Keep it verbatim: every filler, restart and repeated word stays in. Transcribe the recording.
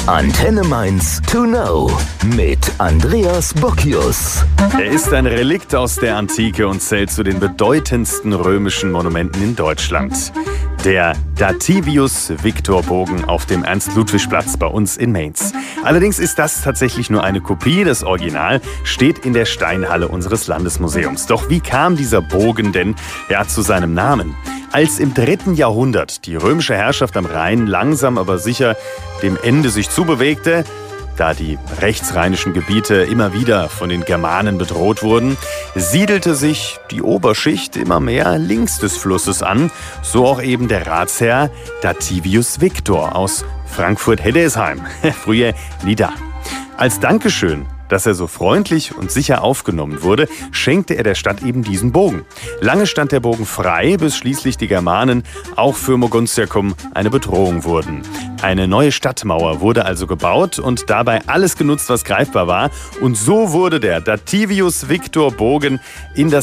Antenne Mainz to know mit Andreas Bocchius. Er ist ein Relikt aus der Antike und zählt zu den bedeutendsten römischen Monumenten in Deutschland. Der Dativius-Victor-Bogen auf dem Ernst-Ludwig-Platz bei uns in Mainz. Allerdings ist das tatsächlich nur eine Kopie. Das Original steht in der Steinhalle unseres Landesmuseums. Doch wie kam dieser Bogen denn ja, zu seinem Namen? Als im dritten Jahrhundert die römische Herrschaft am Rhein langsam aber sicher dem Ende sich zubewegte, da die rechtsrheinischen Gebiete immer wieder von den Germanen bedroht wurden, siedelte sich die Oberschicht immer mehr links des Flusses an, so auch eben der Ratsherr Dativius Victor aus Frankfurt-Heddesheim, früher Nida. Als Dankeschön, dass er so freundlich und sicher aufgenommen wurde, schenkte er der Stadt eben diesen Bogen. Lange stand der Bogen frei, bis schließlich die Germanen auch für Mogontiacum eine Bedrohung wurden. Eine neue Stadtmauer wurde also gebaut und dabei alles genutzt, was greifbar war. Und so wurde der Dativius-Victor-Bogen in das